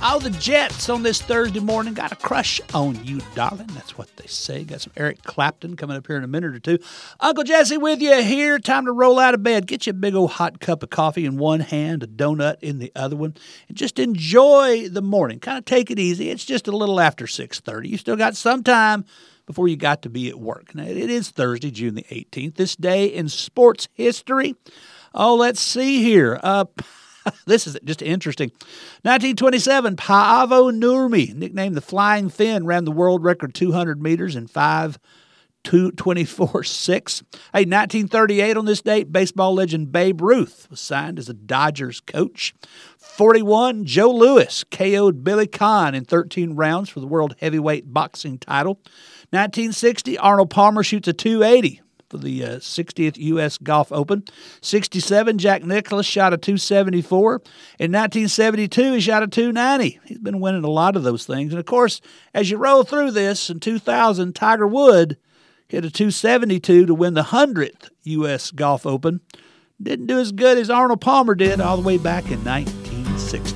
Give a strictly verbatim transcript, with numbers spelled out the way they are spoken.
Oh, the Jets on this Thursday morning got a crush on you, darling. That's what they say. Got some Eric Clapton coming up here in a minute or two. Uncle Jesse with you here. Time to roll out of bed. Get you a big old hot cup of coffee in one hand, a donut in the other one, and just enjoy the morning. Kind of take it easy. It's just a little after six thirty. You still got some time before you got to be at work. Now, it is Thursday, June the eighteenth. This day in sports history. Oh, let's see here. Uh... This is just interesting. nineteen twenty-seven, Paavo Nurmi, nicknamed the Flying Finn, ran the world record two hundred meters in five twenty-four six. Hey, nineteen thirty-eight on this date, baseball legend Babe Ruth was signed as a Dodgers coach. forty-one, Joe Louis K O'd Billy Conn in thirteen rounds for the world heavyweight boxing title. nineteen sixty, Arnold Palmer shoots a two eighty. For the uh, sixtieth U S Golf Open. sixty-seven, Jack Nicklaus shot a two seventy-four. In nineteen seventy-two, he shot a two ninety. He's been winning a lot of those things. And, of course, as you roll through this, in two thousand, Tiger Wood hit a two seventy-two to win the hundredth U S Golf Open. Didn't do as good as Arnold Palmer did all the way back in nineteen sixty.